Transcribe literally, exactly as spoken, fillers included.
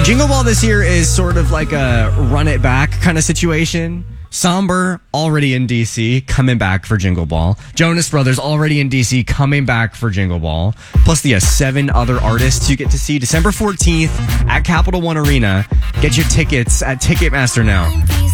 Jingle Ball this year is sort of like a run it back kind of situation. Somber, already in D C, coming back for Jingle Ball. Jonas Brothers, already in D C, coming back for Jingle Ball. Plus the uh, seven other artists you get to see December fourteenth at Capital One Arena. Get your tickets at Ticketmaster now.